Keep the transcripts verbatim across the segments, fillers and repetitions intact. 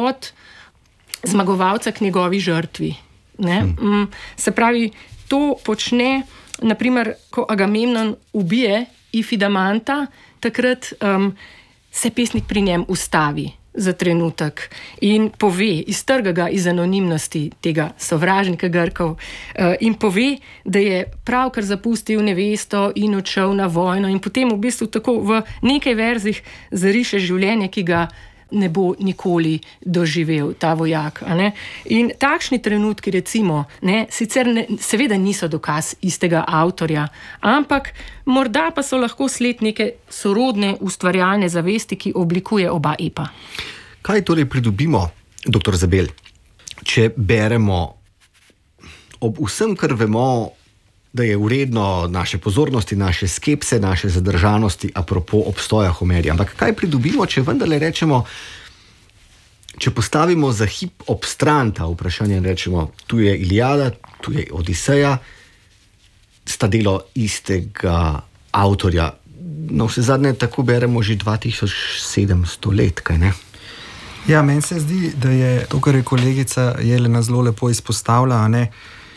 od zmagovalca k njegovi žrtvi. Ne? Hmm. Se pravi, to počne, naprimer, ko Agamemnon ubije Ifidamanta, takrat um, se pesnik pri njem ustavi za trenutek in pove, iztrga ga iz anonimnosti tega sovražnika Grkov in pove, da je pravkar zapustil nevesto in odšel na vojno in potem v bistvu tako v nekaj verzih zariše življenje, ki ga ne bo nikoli doživel ta vojak. A ne? In takšni trenutki, recimo, ne, sicer ne, seveda niso dokaz istega avtorja, ampak morda pa so lahko sled neke sorodne ustvarjalne zavesti, ki oblikuje oba epa. Kaj torej pridobimo, doktor Zabel, če beremo ob vsem, kar vemo, da je vredno naše pozornosti, naše skepse, naše zadržanosti apropo obstoja Homerja. Ampak kaj pridobimo, če vendarle rečemo, če postavimo za hip ob stran ta vprašanja in rečemo, tu je Iliada, tu je Odiseja, sta delo istega avtorja. No, vse zadnje tako beremo že dva tisoč sedemsto let, kaj ne? Ja, meni se zdi, da je to, kar je kolegica Jelena zelo lepo izpostavila, ne?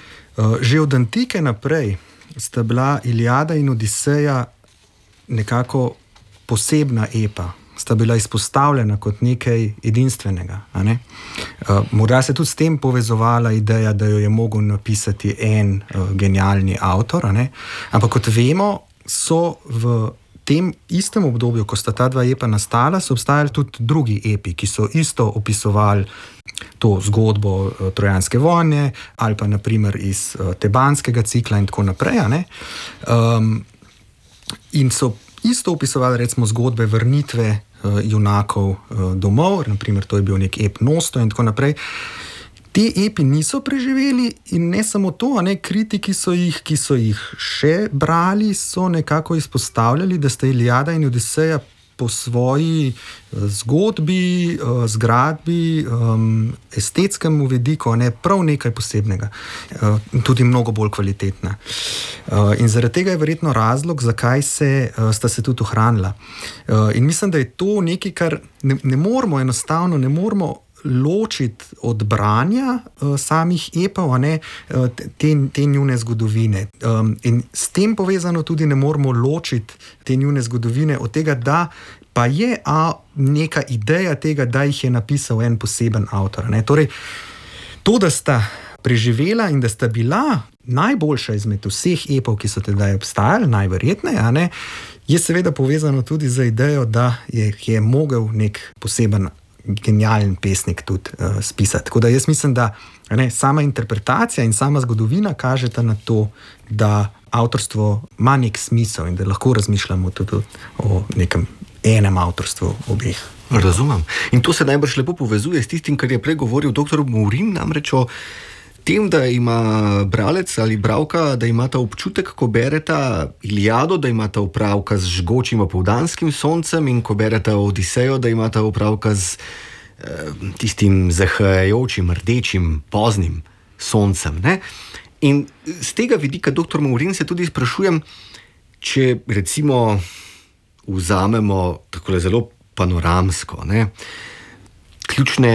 Že od antike naprej sta bila Iliada in Odiseja nekako posebna epa, sta bila izpostavljena kot nekaj edinstvenega. A ne? Morda se tudi s tem povezovala ideja, da jo je mogel napisati en uh, genialni avtor, a ne? Ampak kot vemo, so v tem istem obdobju, ko sta ta dva epa nastala, so obstajali tudi drugi epi, ki so isto opisovali to zgodbo uh, trojanske vojne ali pa naprimer iz uh, tebanskega cikla in tako naprej. A ne? Um, in so isto opisovali recimo zgodbe vrnitve uh, junakov uh, domov, naprimer to je bil nek ep Nosto in tako naprej. Ti epi niso preživeli in ne samo to, a ne, kritiki so jih, ki so jih še brali, so nekako izpostavljali, da sta Iliada in Odiseja po svoji zgodbi, zgradbi, estetskemu vidiku, ne, prav nekaj posebnega, tudi mnogo bolj kvalitetna. In zaradi tega je verjetno razlog, zakaj se, sta se tudi ohranila. In mislim, da je to nekaj, kar ne, ne moramo enostavno, ne moramo ločiti od branja uh, samih epov, a ne, uh, te, te njune zgodovine. Um, in s tem povezano tudi ne moramo ločiti te njune zgodovine od tega, da pa je a, neka ideja tega, da jih je napisal en poseben avtor. Ne. Torej, to, da sta preživela in da sta bila najboljša izmed vseh epov, ki so tedaj obstajali, najverjetneje, a ne, je seveda povezano tudi z idejo, da je, je mogel nek poseben genijalen pesnik tudi uh, spisati. Tako da jaz mislim, da ne, sama interpretacija in sama zgodovina kažeta na to, da avtorstvo ima nek smisel in da lahko razmišljamo tudi o nekem enem avtorstvu obeh. Razumem. In to se najbrž lepo povezuje s tistim, kar je prej govoril doktor Mourin, namreč o tem, da ima bralec ali bralka, da imata občutek, ko bereta Iliado, da imata opravka z žgočim opoldanskim soncem in ko bereta Odisejo, da imata opravka z eh, tistim zahajajočim, rdečim, poznim soncem. Ne? In z tega vidika, doktor Mourin, se tudi sprašujem, če recimo vzamemo takole zelo panoramsko, ne, ključne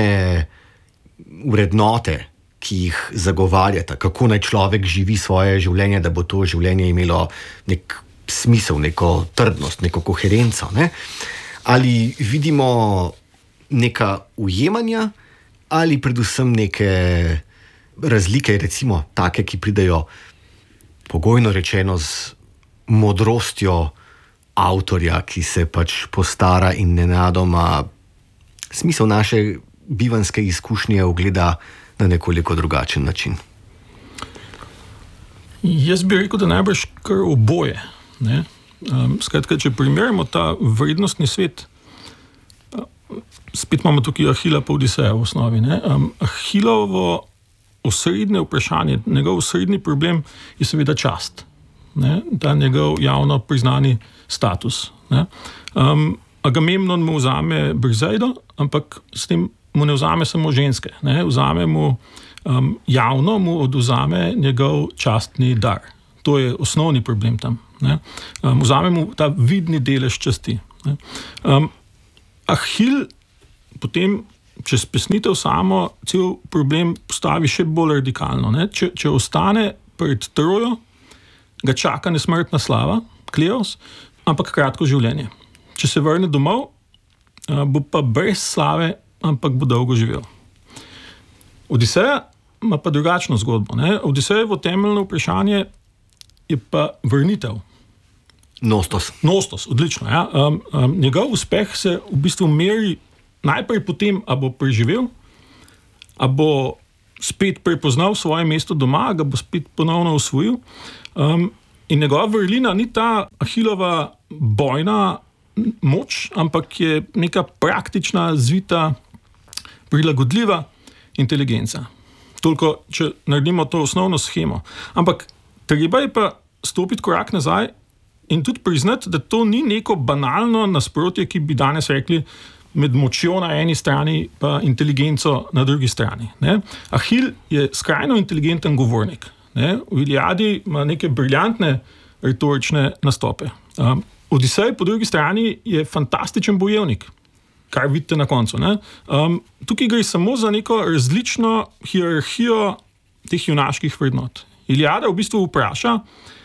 vrednote, ki jih zagovarjata, kako naj človek živi svoje življenje, da bo to življenje imelo nek smisel, neko trdnost, neko koherenco. Ne? Ali vidimo neka ujemanja ali predvsem neke razlike, recimo take, ki pridejo pogojno rečeno z modrostjo avtorja, ki se pač postara in nenadoma smisel naše bivanske izkušnje ogleda na nekoliko drugačen način. Jaz bi rekel, da najbrž kar oboje. Ne? Um, skratka, če primerjamo ta vrednostni svet, uh, spet imamo tukaj Ahila pa Odiseja v osnovi. Ne? Um, Ahilovo osrednje vprašanje, njegov osrednji problem je seveda čast. Ne? Ta njegov javno priznani status. Ne? Um, Agamemnon mu vzame Brizeido, ampak s tem mu ne vzame samo ženske, ne? Vzame mu um, javno, mu odvzame njegov častni dar. To je osnovni problem tam. Ne? Um, vzame mu ta vidni delež časti. Ne? Um, Ahil potem čez pesnitev samo cel problem postavi še bolj radikalno. Ne? Če, če ostane pred Trojo, ga čaka nesmrtna slava, Kleos, ampak kratko življenje. Če se vrne domov, bo pa brez slave, ampak bo dolgo živel. Odiseja ima pa drugačno zgodbo. Ne? Odisejevo temeljno vprašanje je pa vrnitev. Nostos. Nostos, odlično. Ja. Um, um, njegov uspeh se v bistvu meri najprej potem, a bo preživel, a bo spet prepoznal svoje mesto doma, ga bo spet ponovno osvojil. Um, in njegova vrlina ni ta Ahilova bojna moč, ampak je neka praktična, zvita, prilagodljiva inteligenca. Toliko, če naredimo to osnovno shemo. Ampak treba je pa stopiti korak nazaj in tudi priznati, da to ni neko banalno nasprotje, ki bi danes rekli med močjo na eni strani pa inteligenco na drugi strani. Ne? Ahil je skrajno inteligenten govornik. Ne? V Iliadi ima neke briljantne retorične nastope. Um, Odisej po drugi strani je fantastičen bojevnik, kar vidite na koncu. Ne? Um, tukaj gre samo za neko različno hierarhijo teh junaških vrednot. Iliada v bistvu vpraša,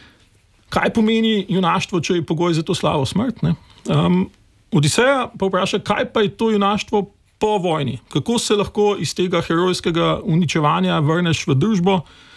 kaj pomeni junaštvo, če je pogoj za to slavo smrt. Ne? Um, Odiseja pa vpraša, kaj pa je to junaštvo po vojni. Kako se lahko iz tega herojskega uničevanja vrneš v družbo,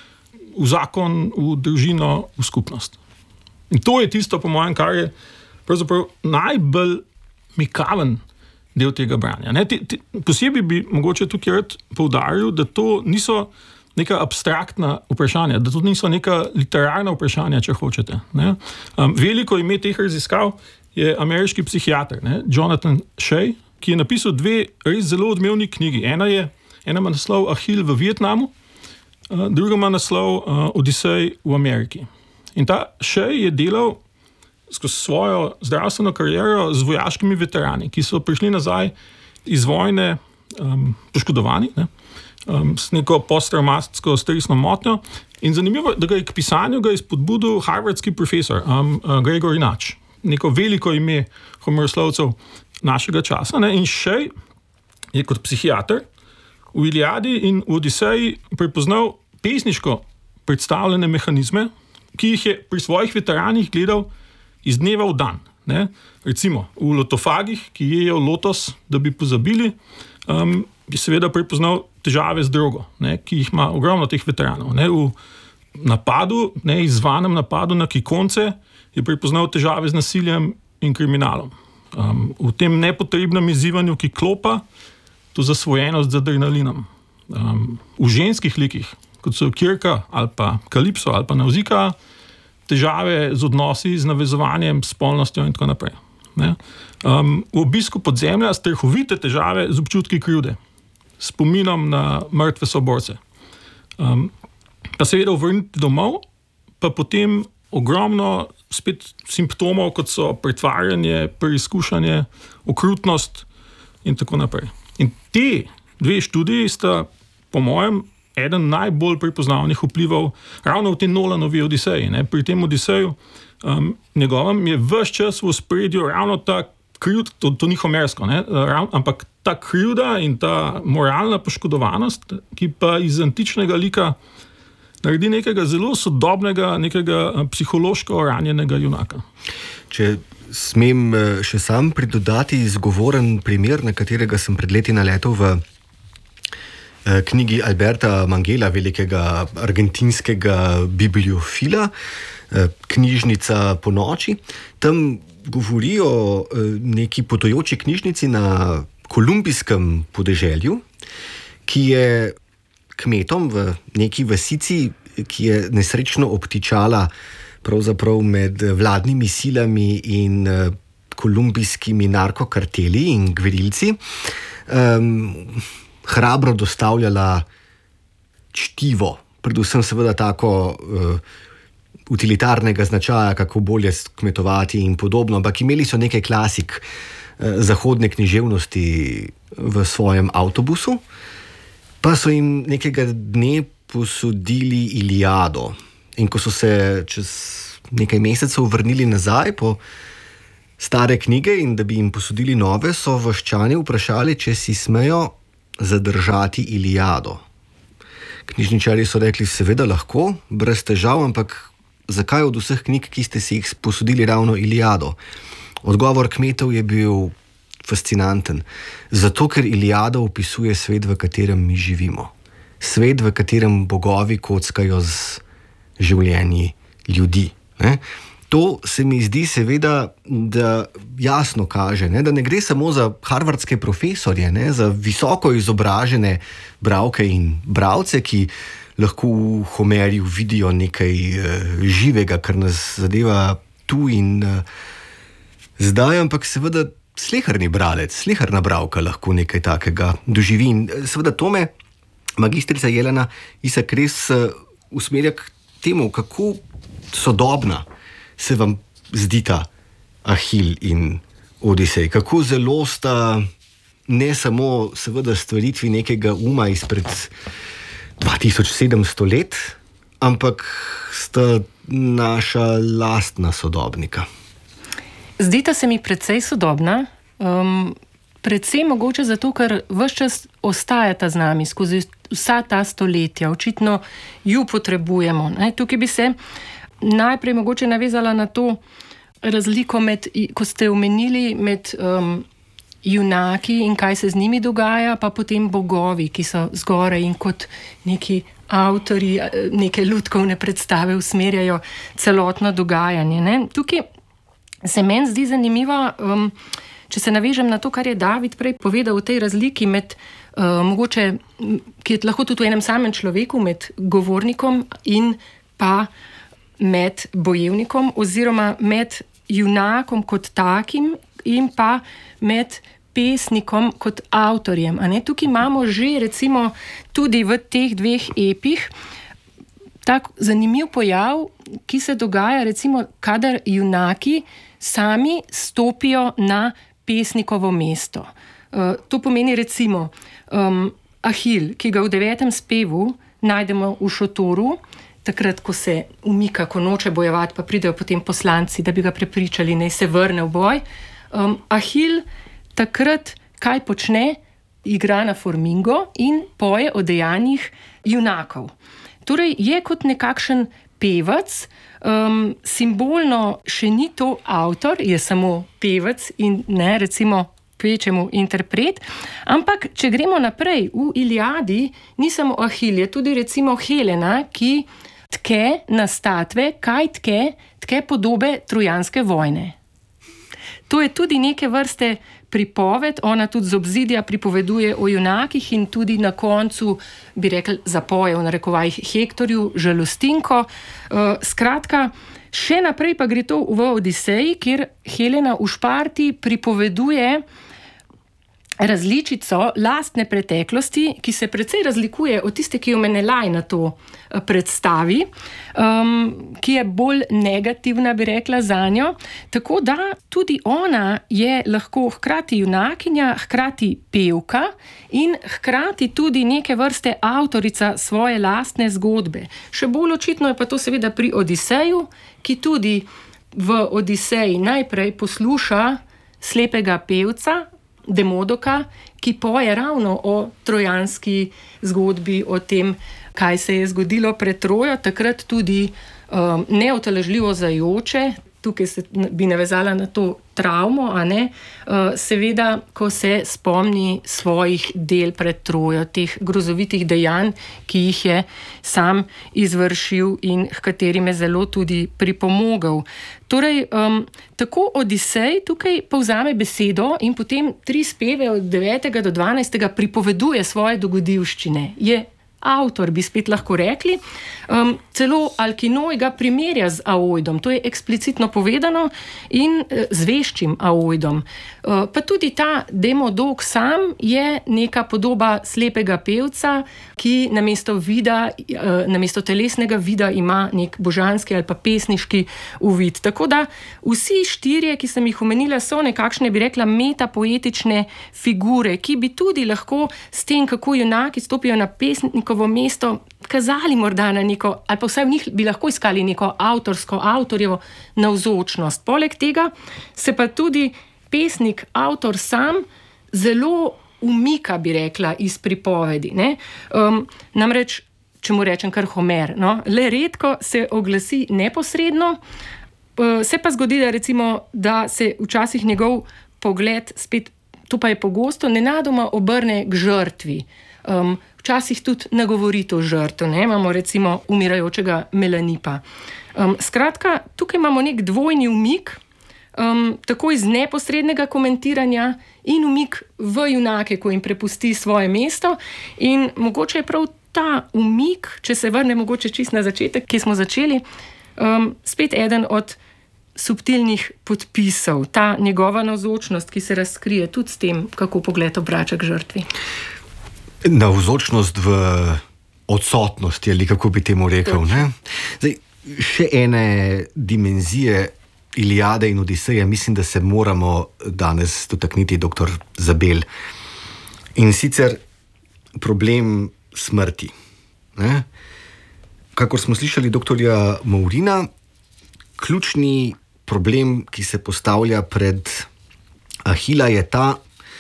v zakon, v družino, v skupnost. In to je tisto, po mojem, kar je pravzaprav najbolj mikaven del tega branja. Ne? Te, te, posebej bi mogoče tukaj rad poudaril, da to niso neka abstraktna vprašanja, da to niso neka literarna vprašanja, če hočete. Ne? Um, veliko ime teh raziskav je ameriški psihiater, ne? Jonathan Shea, ki je napisal dve res zelo odmevni knjigi. Ena je, ena ima naslov Ahil v Vietnamu, uh, druga ima naslov uh, Odisej v Ameriki. In ta Shea je delal skozi svojo zdravstveno kariero z vojaškimi veterani, ki so prišli nazaj iz vojne um, poškodovani, ne? Um, s neko posttraumatsko stresno motnjo. In zanimivo, da ga je k pisanju ga je spodbudil harvardski profesor um, uh, Gregor Inač, neko veliko ime humoroslovcev našega časa. Ne? In Shea je kot psihiater v Iliadi in v Odiseji prepoznal pesniško predstavljene mehanizme, ki jih je pri svojih veteranih gledal iz dneva v dan. Ne? Recimo v lotofagih, ki jejo lotos, da bi pozabili, um, je seveda prepoznal težave z drogo, ne? Ki jih ima ogromno teh veteranov. Ne? V napadu, ne, izzvanem napadu na Kikonce, je prepoznal težave z nasiljem in kriminalom. Um, v tem nepotrebnem izzivanju, ki klopa, to zasvojenost z adrenalinom. Um, v ženskih likih, kot so Kirka ali pa Kalipso ali pa Nausika, težave z odnosi, z navezovanjem, s spolnostjo in tako naprej. Ne? Um, v obisku podzemlja strahovite težave z občutki krivde, spominom na mrtve soborce. Um, pa seveda vrniti domov, pa potem ogromno spet simptomov, kot so pretvarjanje, preizkušanje, okrutnost in tako naprej. In te dve študiji sta, po mojem, eden najbolj prepoznavnih vplivov ravno v tej Nolanovi Odiseji. Ne? Pri tem Odiseju um, njegovem je ves čas v ospredju ravno ta krivda, to, to ni homersko, ne? Rav, ampak ta krivda in ta moralna poškodovanost, ki pa iz antičnega lika naredi nekega zelo sodobnega, nekega psihološko ranjenega junaka. Če smem še sam pridodati zgovoren primer, na katerega sem pred leti naletel v knjigi Alberta Mangela, velikega argentinskega bibliofila, Knjižnica po noči. Tam govori o neki potujoči knjižnici na kolumbijskem podeželju, ki je kmetom v neki vasici, ki je nesrečno obtičala pravzaprav med vladnimi silami in kolumbijskimi narkokarteli in gverilci, um, hrabro dostavljala čtivo, predvsem seveda tako uh, utilitarnega značaja, kako bolje kmetovati in podobno, ampak imeli so nekaj klasik uh, zahodne književnosti v svojem avtobusu, pa so jim nekega dne posodili Iliado. In ko so se čez nekaj mesecev vrnili nazaj po stare knjige in da bi jim posodili nove, so vaščani vprašali, če si smejo zadržati Iliado? Knjižničarji so rekli, seveda lahko, brez težav, ampak zakaj od vseh knjig, ki ste si jih posodili, ravno Iliado? Odgovor kmetov je bil fascinanten. Zato, ker Iliada opisuje svet, v katerem mi živimo. Svet, v katerem bogovi kockajo z življenji ljudi. Ne? To se mi zdi seveda, da jasno kaže, ne? Da ne gre samo za harvardske profesorje, ne? Za visoko izobražene bralke in bralce, ki lahko v Homerju vidijo nekaj uh, živega, kar nas zadeva tu in uh, zdaj, ampak seveda sleherni bralec, sleherna bralka lahko nekaj takega doživi. In seveda to me magistrica Jelena Isak res uh, usmerja k temu, kako sodobna se vam zdita Ahil in Odisej. Kako zelo sta ne samo seveda stvaritvi nekega uma izpred dva tisoč sedemsto let, ampak sta naša lastna sodobnika. Zdita se mi precej sodobna, um, predvsem mogoče zato, ker ves čas ostajata z nami skozi vsa ta stoletja. Očitno ju potrebujemo. Ne? Tukaj bi se najprej mogoče navezala na to razliko med, ko ste omenili, med um, junaki in kaj se z njimi dogaja, pa potem bogovi, ki so zgoraj in kot neki avtorji neke lutkovne predstave usmerjajo celotno dogajanje. Ne? Tukaj se meni zdi zanimivo, um, če se navežem na to, kar je David prej povedal o tej razliki med uh, mogoče, ki je lahko tudi v enem samem človeku, med govornikom in pa med bojevnikom oziroma med junakom kot takim in pa med pesnikom kot avtorjem. A ne? Tukaj imamo že recimo tudi v teh dveh epih tak zanimiv pojav, ki se dogaja recimo, kadar junaki sami stopijo na pesnikovo mesto. Uh, to pomeni recimo um, Ahil, ki ga v devetem spevu najdemo v šotoru, takrat, ko se umika, ko noče bojevati, pa pridejo potem poslanci, da bi ga prepričali, naj se vrne v boj. Um, Ahil takrat kaj počne? Igra na formingo in poje o dejanjih junakov. Torej je kot nekakšen pevec, um, simbolno še ni to avtor, je samo pevec in ne recimo kvečemu interpret, ampak če gremo naprej, v Iliadi ni samo Ahil, je tudi recimo Helena, ki tke na statve, kaj tke, tke podobe trojanske vojne. To je tudi neke vrste pripoved, ona tudi z obzidja pripoveduje o junakih in tudi na koncu, bi rekli, zapoje v narekovajih Hektorju, žalostinko. Uh, skratka, še naprej pa gre to v Odiseji, kjer Helena v Šparti pripoveduje različico lastne preteklosti, ki se precej razlikuje od tiste, ki jo Menelaj na to predstavi, um, ki je bolj negativna, bi rekla, zanjo. Tako da tudi ona je lahko hkrati junakinja, hkrati pevka in hkrati tudi neke vrste avtorica svoje lastne zgodbe. Še bolj očitno je pa to seveda pri Odiseju, ki tudi v Odiseji najprej posluša slepega pevca, Demodoka, ki poje ravno o trojanski zgodbi, o tem, kaj se je zgodilo pred Trojo, takrat tudi um, neutolažljivo zajoče. Tukaj se bi navezala na to travmo, a ne? Uh, seveda, ko se spomni svojih del pred Trojo, teh grozovitih dejanj, ki jih je sam izvršil in h katerim je zelo tudi pripomogel. Torej, um, tako Odisej tukaj povzame besedo in potem tri speve od devetega do dvanajstega pripoveduje svoje dogodivščine. Je avtor, bi spet lahko rekli. Um, celo Alkinoj ga primerja z Aoidom, to je eksplicitno povedano, in uh, z veščim Aoidom. Uh, pa tudi ta Demodok sam je neka podoba slepega pevca, ki namesto vida, uh, namesto telesnega vida ima nek božanski ali pa pesniški uvid. Tako da vsi štirje, ki sem jih omenila, so nekakšne, bi rekla, metapoetične figure, ki bi tudi lahko s tem, kako junaki stopijo na pesnikovo mesto, kazali morda na neko, ali pa vsaj v njih bi lahko iskali neko avtorsko, avtorjevo navzočnost. Poleg tega se pa tudi pesnik, avtor sam zelo umika, bi rekla, iz pripovedi. Um, namreč, če mu rečem kar Homer, no? Le redko se oglasi neposredno, se pa zgodi, da, recimo, da se včasih njegov pogled, spet, to pa je pogosto, nenadoma obrne k žrtvi. Um, včasih tudi nagovori to žrtvo. Ne? Imamo recimo umirajočega Melanipa. Um, skratka, tukaj imamo nek dvojni umik, um, tako iz neposrednega komentiranja in umik v junake, ko jim prepusti svoje mesto. In mogoče je prav ta umik, če se vrne mogoče čist na začetek, ki smo začeli, um, spet eden od subtilnih podpisov, ta njegova navzočnost, ki se razkrije tudi s tem, kako pogled obrača k žrtvi. Navzočnost v odsotnosti, ali kako bi temu rekel. Ne? Zdaj, še ene dimenzije Iliade in Odiseje, mislim, da se moramo danes dotakniti, doktor Zabel. In sicer problem smrti. Ne? Kakor smo slišali doktorja Mourina, ključni problem, ki se postavlja pred Ahila, je ta,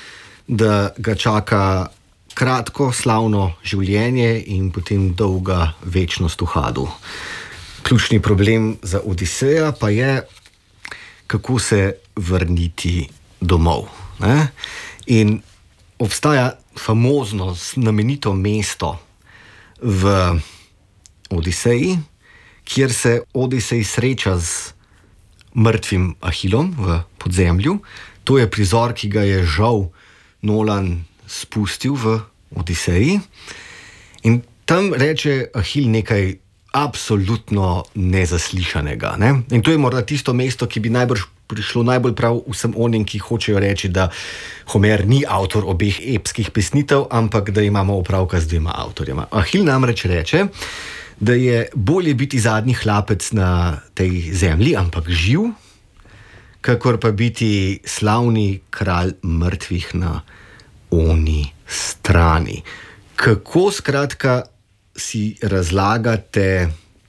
da ga čaka kratko, slavno življenje in potem dolga večnost v hadu. Ključni problem za Odiseja pa je, kako se vrniti domov. Ne? In obstaja famozno, znamenito mesto v Odiseji, kjer se Odisej sreča z mrtvim Ahilom v podzemlju. To je prizor, ki ga je žal Nolan spustil v Odiseji. In tam reče Ahil nekaj absolutno nezaslišanega. Ne? In to je morda tisto mesto, ki bi najbrž prišlo najbolj prav vsem onim, ki hočejo reči, da Homer ni avtor obeh epskih pesnitev, ampak da imamo opravka z dvema avtorjema. Ahil namreč reče, da je bolje biti zadnji hlapec na tej zemlji, ampak živ, kakor pa biti slavni kralj mrtvih na oni strani. Kako skratka si razlagate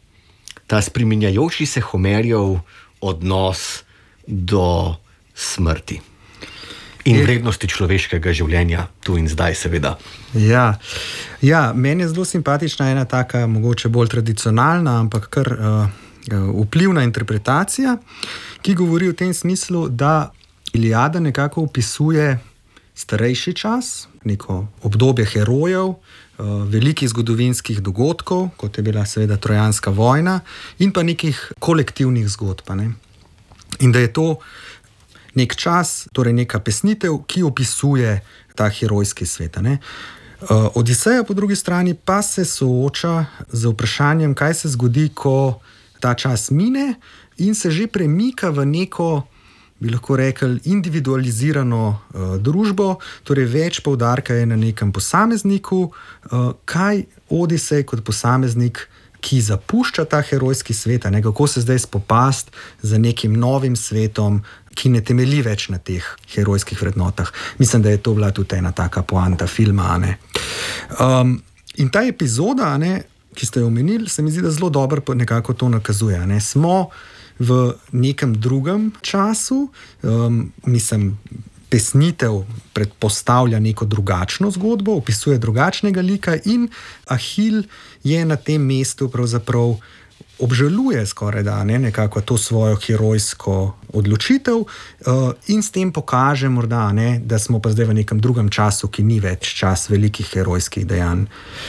ta spreminjajoči se Homerjev odnos do smrti in vrednosti človeškega življenja tu in zdaj, seveda? Ja, ja, meni je zelo simpatična ena taka, mogoče bolj tradicionalna, ampak kar uh, vplivna interpretacija, ki govori v tem smislu, da Iliada nekako opisuje starejši čas, neko obdobje herojev, velikih zgodovinskih dogodkov, kot je bila seveda Trojanska vojna, in pa nekih kolektivnih zgodb. Ne? In da je to nek čas, torej neka pesnitev, ki opisuje ta herojski svet. Ne? Odiseja po drugi strani pa se sooča z vprašanjem, kaj se zgodi, ko ta čas mine in se že premika v neko, bi lahko rekli, individualizirano uh, družbo, torej več poudarka je na nekem posamezniku, uh, kaj Odisej kot posameznik, ki zapušča ta herojski svet, ne, kako se zdaj spopast z nekim novim svetom, ki ne temelji več na teh herojskih vrednotah. Mislim, da je to bila tudi ena taka poanta filma. Ne. Um, in ta epizoda, ne, ki ste jo omenili, se mi zdi, da zelo dobro nekako to nakazuje. Ne. Smo v nekem drugem času, um, mislim, pesnitev predpostavlja neko drugačno zgodbo, opisuje drugačnega lika in Ahil je na tem mestu pravzaprav obžaluje skoraj da ne, nekako to svojo herojsko odločitev uh, in s tem pokaže morda, ne, da smo pa zdaj v nekem drugem času, ki ni več čas velikih herojskih dejanj.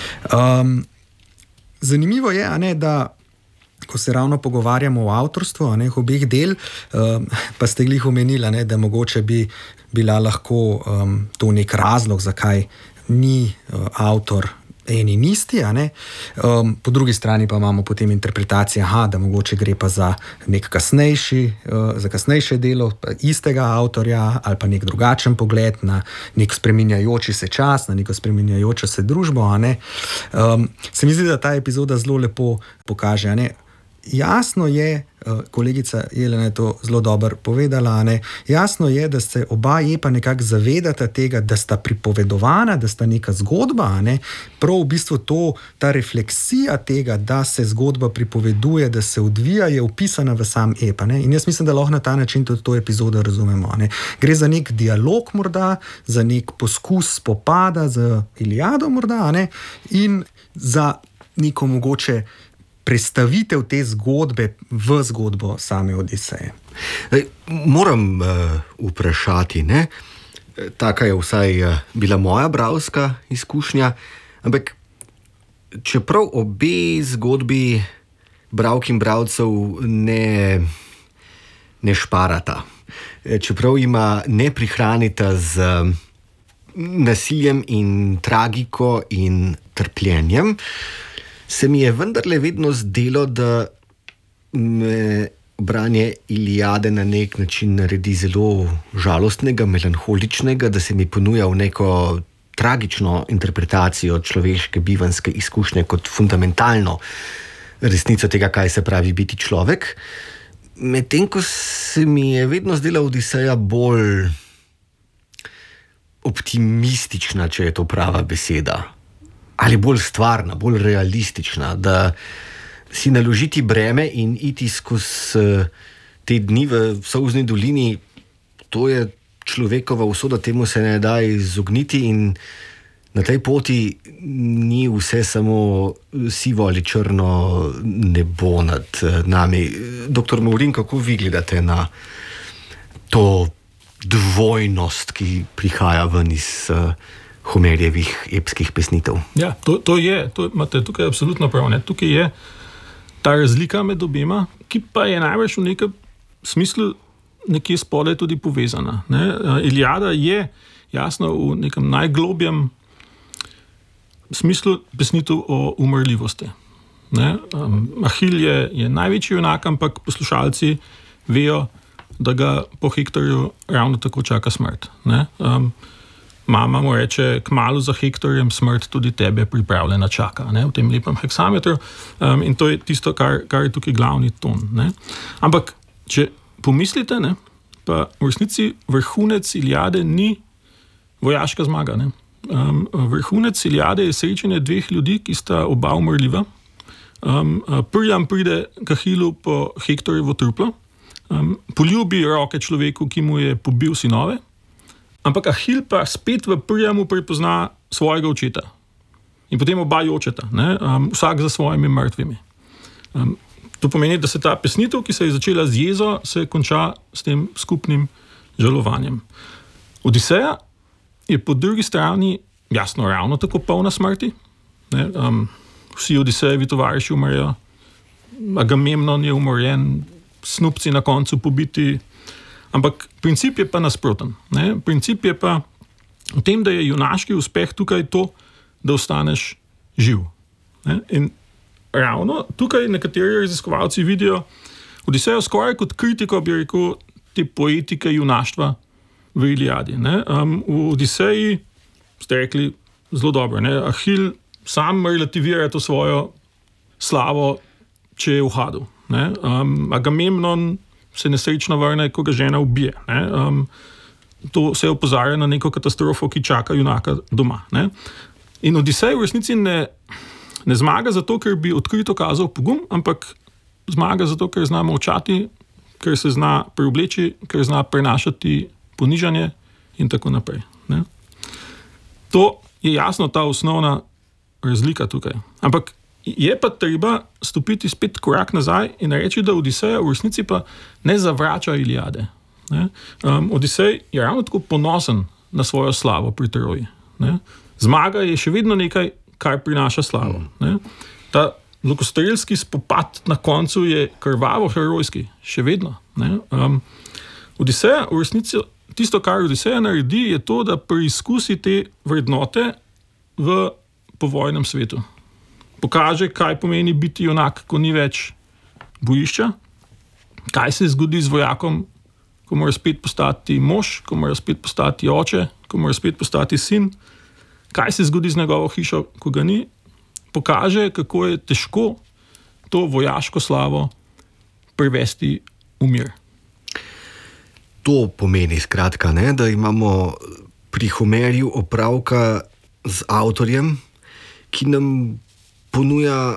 Um, zanimivo je, a ne, da ko se ravno pogovarjamo o avtorstvu, a ne, obeh del, um, pa ste glih omenila, ne, da mogoče bi bila lahko um, to nek razlog, zakaj ni uh, avtor en in isti, a ne. Um, po drugi strani pa imamo potem interpretacije, aha, da mogoče gre pa za nek kasnejši, uh, za kasnejše delo istega avtorja ali pa nek drugačen pogled na nek spreminjajoči se čas, na neko spreminjajočo se družbo, a ne. Um, se mi zdi, da ta epizoda zelo lepo pokaže, a ne. jasno je, kolegica Jelena je to zelo dobro povedala, ne? Jasno je, da se oba epa nekako zavedata tega, da sta pripovedovana, da sta neka zgodba, ne? Prav v bistvu to, ta refleksija tega, da se zgodba pripoveduje, da se odvija, je upisana v sam epa. Ne? In jaz mislim, da lahko na ta način tudi to epizodo razumemo. Ne? Gre za nek dialog morda, za nek poskus spopada z Iliado morda, ne? In za neko mogoče prestavitev te zgodbe v zgodbo same Odiseje. Moram uh, vprašati, ne? Taka je vsaj uh, bila moja bralska izkušnja, ampak čeprav obe zgodbi bralk in bralcev ne, ne šparata, čeprav ima ne prihranita z nasiljem in tragiko in trpljenjem, se mi je vendarle vedno zdelo, da me branje Iliade na nek način naredi zelo žalostnega, melanholičnega, da se mi ponuja v neko tragično interpretacijo človeške bivanjske izkušnje kot fundamentalno resnico tega, kaj se pravi biti človek. Medtem ko se mi je vedno zdela Odiseja bolj optimistična, če je to prava beseda. Ali bolj stvarna, bolj realistična, da si naložiti breme in iti skozi te dni v solzni dolini, to je človekova usoda, temu se ne da izogniti in na tej poti ni vse samo sivo ali črno nebo nad nami. Doktor Maurin, kako vi gledate na to dvojnost, ki prihaja ven iz Homerjevih epskih pesnitev? Ja, to, to je, to imate tukaj absolutno prav. Ne? Tukaj je ta razlika med obema, ki pa je največ v nekem smislu nekje spodaj tudi povezana. Ne? Iliada je jasno v nekem najglobjem smislu pesnitev o umrljivosti. Ne? Um, Ahil je, je največji junak, ampak poslušalci vejo, da ga po Hektorju ravno tako čaka smrt. Ne? Um, Mama mu reče, kmalu za Hektorjem smrt tudi tebe pripravljena čaka, ne, v tem lepem heksametru. Um, in to je tisto, kar, kar je tukaj glavni ton. Ne. Ampak, če pomislite, ne, pa v resnici vrhunec Iliade ni vojaška zmaga. Ne. Um, vrhunec Iliade je srečanje dveh ljudi, ki sta oba umrljiva. Um, Priam pride k Ahilu po Hektorjevo truplo, um, poljubi roke človeku, ki mu je pobil sinove. Ampak Ahil pa spet v Priamu prepozna svojega očeta. In potem oba jočeta, ne? Um, vsak za svojimi mrtvimi. Um, to pomeni, da se ta pesnitev, ki se je začela z jezo, se konča s tem skupnim žalovanjem. Odiseja je po drugi strani jasno ravno tako polna smrti. Ne? Um, vsi Odisejevi tovariši umrejo, Agamemnon je umorjen, snupci na koncu pobiti. Ampak princip je pa nasproten. Ne? Princip je pa v tem, da je junaški uspeh tukaj to, da ostaneš živ. Ne? In ravno tukaj nekateri raziskovalci vidijo Odisejo skoraj kot kritiko, bi rekel, te poetike junaštva v Iliadi. Ne? Um, v Odiseji ste rekli zelo dobro. Ne? Ahil sam relativira to svojo slavo, če je v hadu. Ne? Um, Agamemnon se nesrečno vrne, ko ga žena ubije. Ne? Um, to se opozarja na neko katastrofo, ki čaka junaka doma. Ne? In Odisej v resnici ne, ne zmaga zato, ker bi odkrito kazal pogum, ampak zmaga zato, ker zna molčati, ker se zna preobleči, ker zna prenašati ponižanje in tako naprej. Ne? To je jasno ta osnovna razlika tukaj. Ampak je pa treba stopiti spet korak nazaj in reči, da Odiseja v resnici pa ne zavrača Iliade. Ne? Um, Odisej je ravno tako ponosen na svojo slavo pri Troji. Ne? Zmaga je še vedno nekaj, kar prinaša slavo. Ne? Ta lokostrelski spopad na koncu je krvavo herojski, še vedno. Ne? Um, Odiseja v resnici, tisto, kar Odiseja naredi, je to, da preizkusi te vrednote v povojnem svetu. Pokaže, kaj pomeni biti junak, ko ni več bojišča, kaj se zgodi z vojakom, ko mora spet postati mož, ko mora spet postati oče, ko mora spet postati sin, kaj se zgodi z njegovo hišo, ko ga ni. Pokaže, kako je težko to vojaško slavo prevesti v mir. To pomeni skratka, ne, da imamo pri Homerju opravka z avtorjem, ki nam ponuja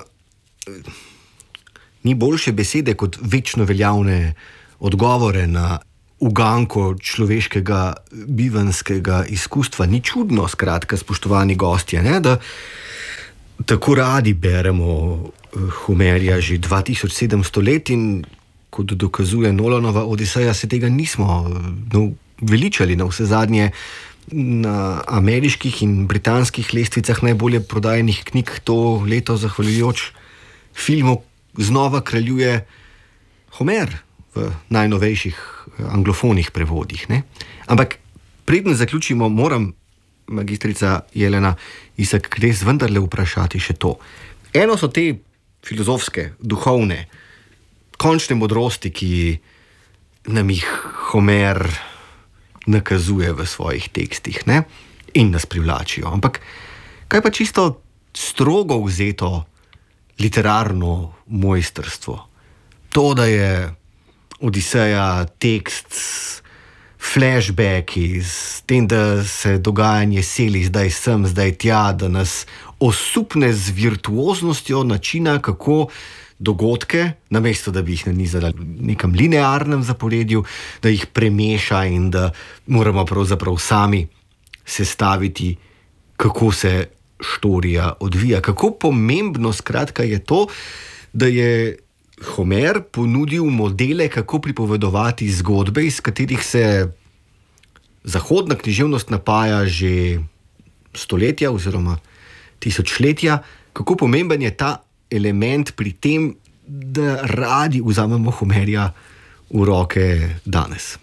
ni boljše besede kot večno veljavne odgovore na uganko človeškega bivanjskega izkustva. Ni čudno, skratka, spoštovani gostje, ne, da tako radi beremo Homerja že dva tisoč sedemsto let in kot dokazuje Nolanova Odiseja, se tega nismo no, veličali. Na vse zadnje na ameriških in britanskih lestvicah najbolje prodajenih knjig to leto, zahvaljujoč filmu, znova kraljuje Homer v najnovejših anglofonih prevodih. Ne? Ampak preden zaključimo, moram, magistrica Jelena Isak Knez, vendarle vprašati še to. Eno so te filozofske, duhovne, končne modrosti, ki nam jih Homer nakazuje v svojih tekstih, ne? In nas privlačijo. Ampak kaj pa čisto strogo vzeto literarno mojstrstvo? To, da je Odiseja tekst s flashbacki, s tem, da se dogajanje seli zdaj sem, zdaj tja, da nas osupne z virtuoznostjo načina, kako dogodke, namesto da bi jih nanizali v nekem linearnem zaporedju, da jih premeša in da moramo pravzaprav sami sestaviti, kako se štorija odvija. Kako pomembno skratka je to, da je Homer ponudil modele, kako pripovedovati zgodbe, iz katerih se zahodna književnost napaja že stoletja oziroma tisočletja. Kako pomemben je ta element pri tem, da radi vzamemo Homerja v roke danes?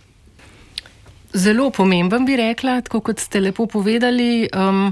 Zelo pomemben, bi rekla, tako kot ste lepo povedali, um,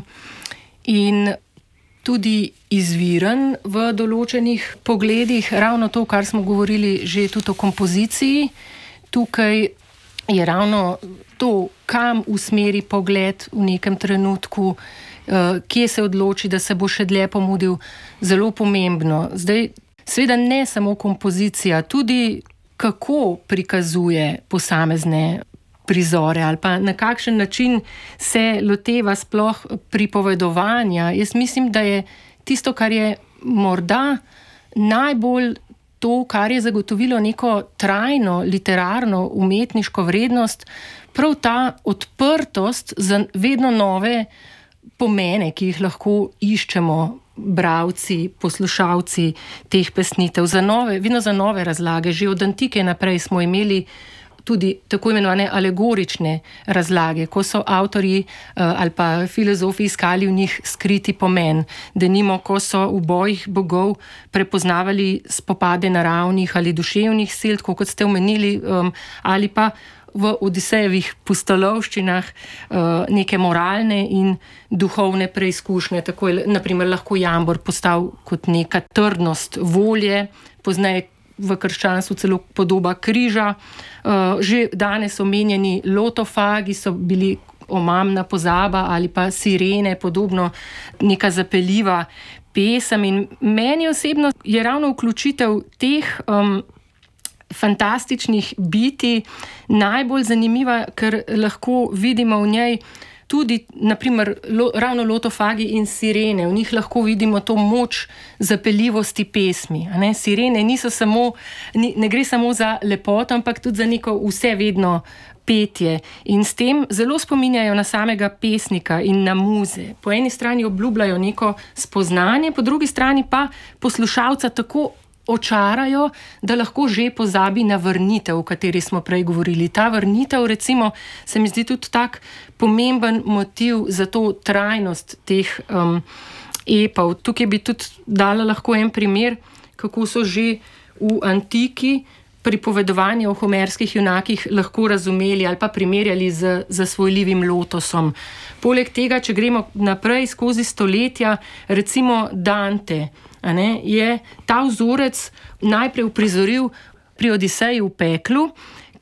in tudi izviren v določenih pogledih. Ravno to, kar smo govorili že tudi o kompoziciji. Tukaj je ravno to, kam usmeri pogled v nekem trenutku, kje se odloči, da se bo še dlje pomudil, zelo pomembno. Zdaj, seveda ne samo kompozicija, tudi kako prikazuje posamezne prizore ali pa na kakšen način se loteva sploh pripovedovanja. Jaz mislim, da je tisto, kar je morda najbolj to, kar je zagotovilo neko trajno literarno umetniško vrednost, prav ta odprtost za vedno nove pomene, ki jih lahko iščemo bralci, poslušalci teh pesnitev, za nove, vedno za nove razlage. Že od antike naprej smo imeli tudi tako imenovane alegorične razlage, ko so avtorji ali pa filozofi iskali v njih skriti pomen. Denimo, ko so v bojih bogov prepoznavali spopade naravnih ali duševnih sil, tako kot ste omenili, ali pa v Odisejevih pustolovščinah neke moralne in duhovne preizkušnje. Tako je naprimer lahko jambor postal kot neka trdnost volje, pozneje v krščanstvu celo podoba križa. Že danes omenjeni lotofagi so bili omamna pozaba ali pa sirene, podobno neka zapeljiva pesem. In meni osebno je ravno vključitev teh um, fantastičnih bitij najbolj zanimiva, ker lahko vidimo v njej tudi, naprimer, lo, ravno lotofagi in sirene. V njih lahko vidimo to moč zapeljivosti pesmi. A ne? Sirene niso samo, ni, ne gre samo za lepoto, ampak tudi za neko vsevedno petje. In s tem zelo spominjajo na samega pesnika in na muze. Po eni strani obljubljajo neko spoznanje, po drugi strani pa poslušalca tako očarajo, da lahko že pozabi na vrnitev, o kateri smo prej govorili. Ta vrnitev, recimo, se mi zdi tudi tak pomemben motiv za to trajnost teh um, epov. Tukaj bi tudi dala lahko en primer, kako so že v antiki pripovedovanje o homerskih junakih lahko razumeli ali pa primerjali z zasvojljivim lotosom. Poleg tega, če gremo naprej skozi stoletja, recimo Dante, a ne, je ta vzorec najprej uprizoril pri Odiseji v peklu,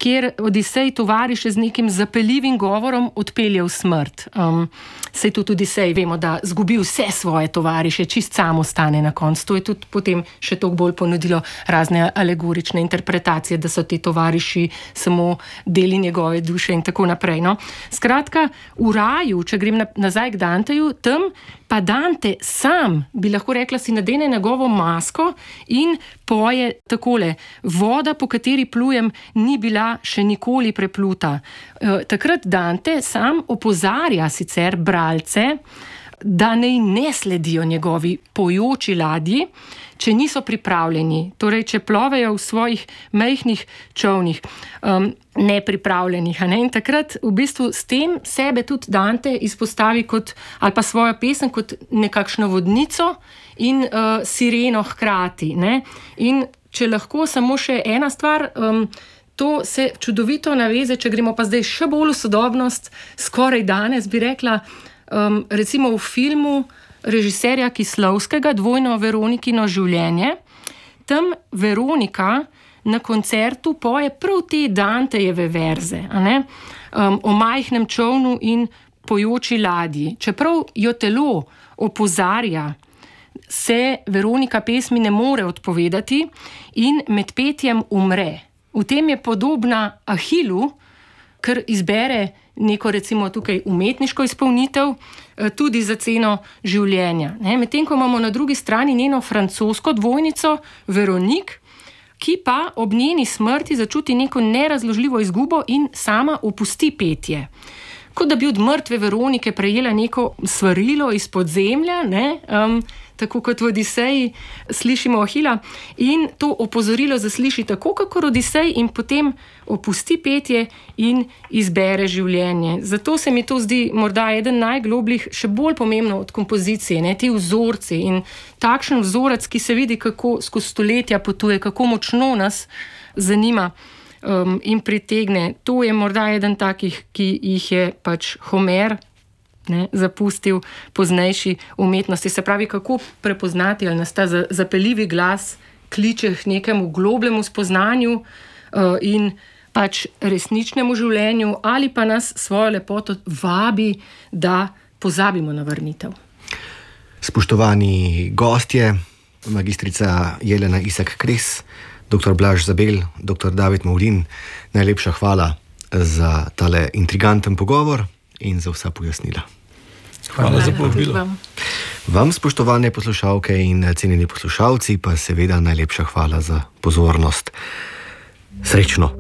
kjer Odisej tovariše z nekim zapeljivim govorom odpelje v smrt. Um, sej tu tudi Odisej, vemo, da zgubi vse svoje tovariše, čist sam ostane na koncu. To je tudi potem še toliko bolj ponudilo razne alegorične interpretacije, da so ti tovariši samo deli njegove duše in tako naprej. No? Skratka, v raju, če grem nazaj k Danteju, tam pa Dante sam, bi lahko rekla, si nadene njegovo masko in poje takole: voda, po kateri plujem, ni bila še nikoli prepluta. E, takrat Dante sam opozarja sicer bralce, da naj ne sledijo njegovi pojoči ladji, če niso pripravljeni, torej če plovejo v svojih majhnih čovnih, um, nepripravljenih. Ne? In takrat v bistvu s tem sebe tudi Dante izpostavi kot, ali pa svojo pesem kot nekakšno vodnico in uh, sireno hkrati. Ne? In če lahko samo še ena stvar, um, to se čudovito naveze, če gremo pa zdaj še bolj v sodobnost, skoraj danes bi rekla, um, recimo v filmu režiserja Kislovskega, Dvojno Veronikino življenje. Tam Veronika na koncertu poje prav te Dantejeve verze, a ne? Um, o majhnem čovnu in pojoči ladji. Čeprav jo telo opozarja, se Veronika pesmi ne more odpovedati in med petjem umre. V tem je podobna Ahilu, ker izbere neko recimo tukaj umetniško izpolnitev, tudi za ceno življenja. Medtem ko imamo na drugi strani njeno francosko dvojnico Veronik, ki pa ob njeni smrti začuti neko nerazložljivo izgubo in sama opusti petje. Kot da bi od mrtve Veronike prejela neko svarilo iz podzemlja, ne? Um, tako kot v Odiseji slišimo Ahila, in to opozorilo zasliši tako, kakor Odisej, in potem opusti petje in izbere življenje. Zato se mi to zdi morda eden najglobljih, še bolj pomembno od kompozicije, ne? Ti vzorci in takšen vzorec, ki se vidi, kako skozi stoletja potuje, kako močno nas zanima um, in pritegne. To je morda eden takih, ki jih je pač Homer Ne, zapustil poznejši umetnosti. Se pravi, kako prepoznati, ali nas ta zapeljivi glas kliče k nekemu globljemu spoznanju uh, in pač resničnemu življenju, ali pa nas svojo lepoto vabi, da pozabimo na vrnitev. Spoštovani gostje, magistrica Jelena Isak-Kres, doktor Blaž Zabel, doktor David Maurin, najlepša hvala za tale intriganten pogovor in za vsa pojasnila. Hvala, hvala za povabilo. Vam. vam, spoštovane poslušalke in cenjeni poslušalci, pa seveda najlepša hvala za pozornost. Srečno!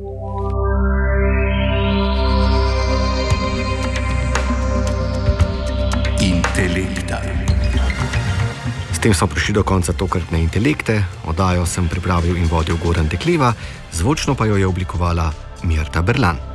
Intelekta. S tem smo prišli do konca tokratne Intelekte. Oddajo sem pripravil in vodil Goran Dekliva, zvočno pa jo je oblikovala Mirta Berlan.